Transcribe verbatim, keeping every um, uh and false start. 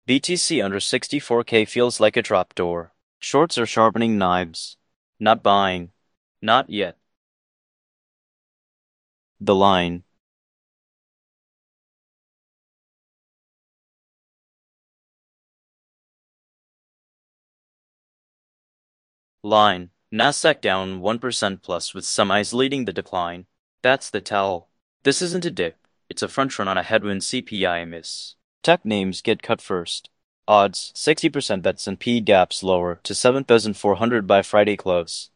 B T C under sixty-four K feels like a trapdoor. Shorts are sharpening knives. Not buying. Not yet. The line. Line. Nasdaq down one percent plus with semis leading the decline. That's the tell. This isn't a dip. It's a front run on a headwind C P I miss. Tech names get cut first. Odds sixty percent that S and P gaps lower to seven thousand four hundred by Friday close.